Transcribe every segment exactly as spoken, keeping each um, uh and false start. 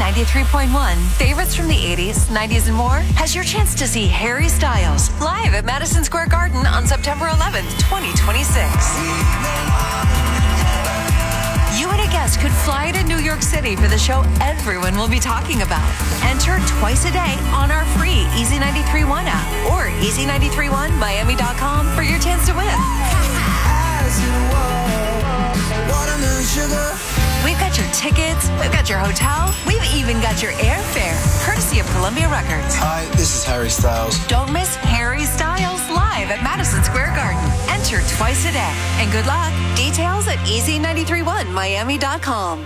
ninety-three point one, favorites from the eighties, nineties, and more, has your chance to see Harry Styles live at Madison Square Garden on September eleventh, twenty twenty-six. You and a guest could fly to New York City for the show everyone will be talking about. Enter twice a day on our free Easy ninety-three point one app or easy nine three one miami dot com for your chance to win. We've got your tickets, we've got your hotel, we've even got your airfare, courtesy of Columbia Records. Hi, this is Harry Styles. Don't miss Harry Styles live at Madison Square Garden. Enter twice a day. And good luck. Details at easy nine three one miami dot com.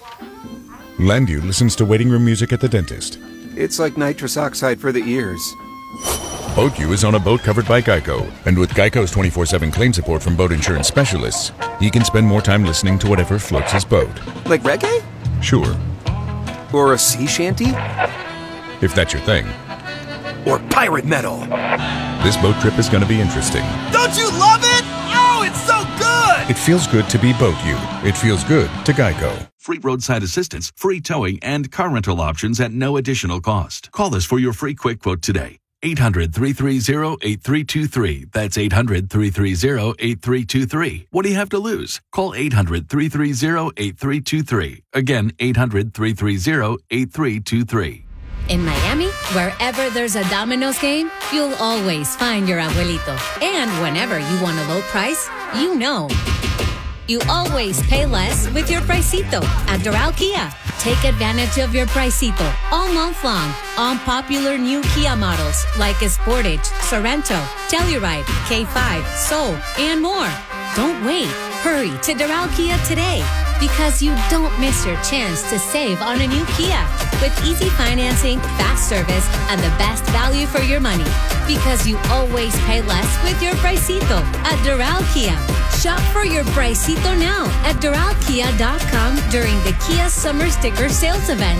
Landu listens to waiting room music at the dentist. It's like nitrous oxide for the ears. BoatU is on a boat covered by Geico, and with Geico's twenty-four seven claim support from boat insurance specialists, he can spend more time listening to whatever floats his boat. Like reggae? Sure. Or a sea shanty? If that's your thing. Or pirate metal? This boat trip is going to be interesting. Don't you love it? Oh, it's so good! It feels good to be BoatU. It feels good to Geico. Free roadside assistance, free towing, and car rental options at no additional cost. Call us for your free quick quote today. eight hundred, three three zero, eight three two three. That's eight hundred, three three zero, eight three two three. What do you have to lose? Call eight hundred, three three zero, eight three two three. Again, eight hundred, three three zero, eight three two three. In Miami, wherever there's a Domino's game, you'll always find your abuelito. And whenever you want a low price, you know. You always pay less with your Pricito at Doral Kia. Take advantage of your Pricito all month long on popular new Kia models like Sportage, Sorento, Telluride, K five, Soul, and more. Don't wait. Hurry to Doral Kia today because you don't miss your chance to save on a new Kia with easy financing, fast service, and the best value for your money. Because you always pay less with your Pricito at Doral Kia. Shop for your Pricito now at doral kia dot com during the Kia Summer Sticker Sales Event.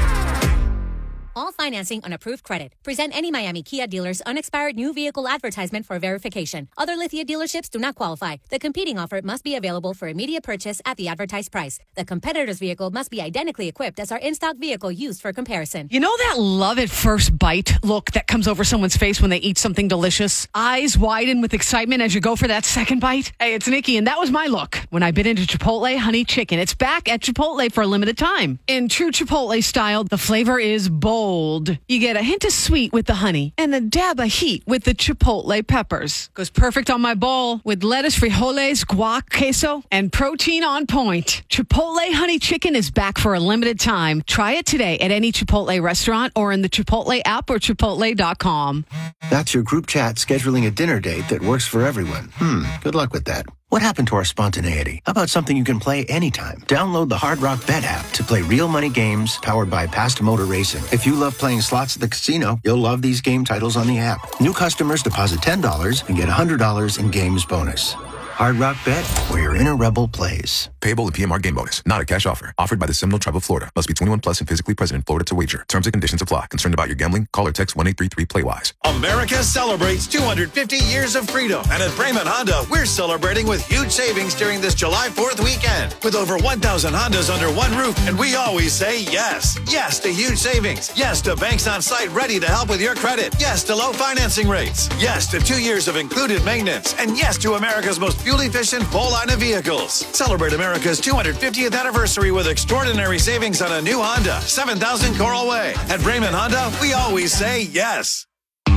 All financing on approved credit. Present any Miami Kia dealer's unexpired new vehicle advertisement for verification. Other Lithia dealerships do not qualify. The competing offer must be available for immediate purchase at the advertised price. The competitor's vehicle must be identically equipped as our in-stock vehicle used for comparison. You know that love at first bite look that comes over someone's face when they eat something delicious? Eyes widen with excitement as you go for that second bite? Hey, it's Nikki, and that was my look when I bit into Chipotle Honey Chicken. It's back at Chipotle for a limited time. In true Chipotle style, the flavor is bold. You get a hint of sweet with the honey and a dab of heat with the Chipotle peppers. Goes perfect on my bowl with lettuce, frijoles, guac, queso, and protein on point. Chipotle Honey Chicken is back for a limited time. Try it today at any Chipotle restaurant or in the Chipotle app or chipotle dot com. That's your group chat scheduling a dinner date that works for everyone. Hmm, good luck with that. What happened to our spontaneity? How about something you can play anytime? Download the Hard Rock Bet app to play real money games powered by Past Motor Racing. If you love playing slots at the casino, you'll love these game titles on the app. New customers deposit ten dollars and get one hundred dollars in games bonus. Hard Rock Bet, where your inner rebel plays. Payable in P M R game bonus. Not a cash offer. Offered by the Seminole Tribe of Florida. Must be twenty-one plus and physically present in Florida to wager. Terms and conditions apply. Concerned about your gambling? Call or text one eight three three play wise. America celebrates two hundred fifty years of freedom. And at Brayman Honda, we're celebrating with huge savings during this July fourth weekend. With over one thousand Hondas under one roof. And we always say yes. Yes to huge savings. Yes to banks on site ready to help with your credit. Yes to low financing rates. Yes to two years of included maintenance. And yes to America's most fuel-efficient full line of vehicles. Celebrate America's two hundred fiftieth anniversary with extraordinary savings on a new Honda, seven thousand Coral Way. At Brayman Honda, we always say yes.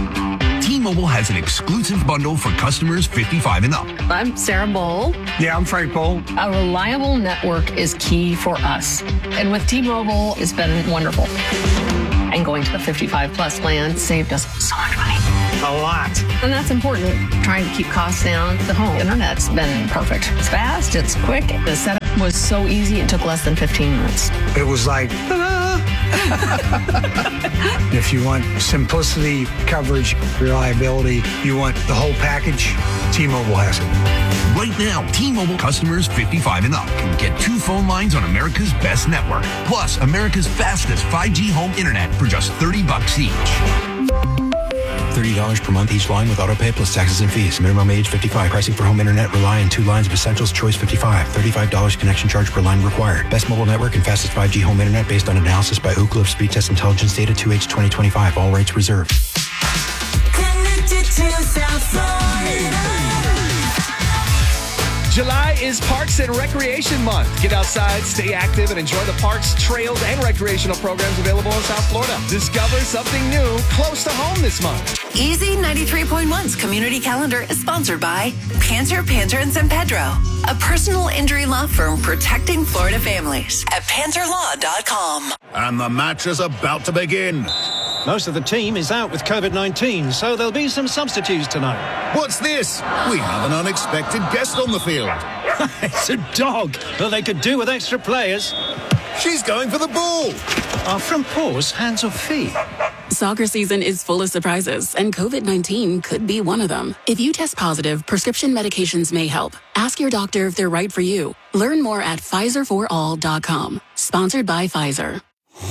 T-Mobile has an exclusive bundle for customers fifty-five and up. I'm Sarah Bowl. Yeah, I'm Frank Bowl. A reliable network is key for us. And with T-Mobile, it's been wonderful. And going to the fifty-five plus plan saved us so much money. A lot. And that's important. Trying to keep costs down. The home internet's been perfect. It's fast, it's quick. The setup was so easy, it took less than fifteen minutes. It was like, if you want simplicity, coverage, reliability, you want the whole package, T-Mobile has it. Right now, T-Mobile customers fifty-five and up can get two phone lines on America's best network, plus America's fastest five G home internet for just thirty bucks each. thirty dollars per month each line with autopay plus taxes and fees. Minimum age fifty-five. Pricing for home internet rely on two lines of Essentials Choice fifty-five. thirty-five dollars connection charge per line required. Best mobile network and fastest five G home internet based on analysis by Ookla of Speed Test Intelligence Data two H twenty twenty-five. All rates reserved. Connected to South Florida. July is Parks and Recreation Month. Get outside, stay active, and enjoy the parks, trails, and recreational programs available in South Florida. Discover something new close to home this month. Easy ninety-three point one's community calendar is sponsored by Panter, Panter and San Pedro, a personal injury law firm protecting Florida families at panter law dot com. And the match is about to begin. Most of the team is out with COVID nineteen, so there'll be some substitutes tonight. What's this? We have an unexpected guest on the field. It's a dog. Well, they could do with extra players. She's going for the ball. Are front paws hands or feet? Soccer season is full of surprises, and COVID nineteen could be one of them. If you test positive, prescription medications may help. Ask your doctor if they're right for you. Learn more at Pfizer for all dot com. Sponsored by Pfizer.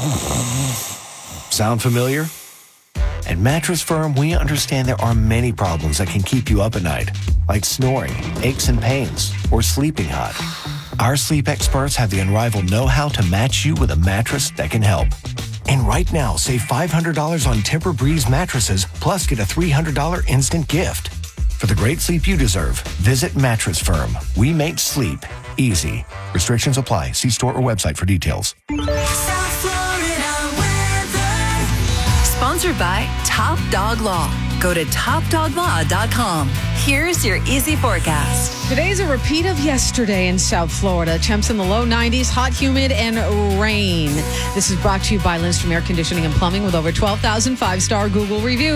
Sound familiar? At Mattress Firm, we understand there are many problems that can keep you up at night, like snoring, aches and pains, or sleeping hot. Our sleep experts have the unrivaled know-how to match you with a mattress that can help. And right now, save five hundred dollars on Tempur-Breeze mattresses, plus get a three hundred dollars instant gift. For the great sleep you deserve, visit Mattress Firm. We make sleep easy. Restrictions apply. See store or website for details. South Florida weather. Sponsored by Top Dog Law. Go to top dog law dot com. Here's your easy forecast. Today's a repeat of yesterday in South Florida. Temps in the low nineties, hot, humid, and rain. This is brought to you by Lindstrom Air Conditioning and Plumbing with over twelve thousand five-star Google reviews.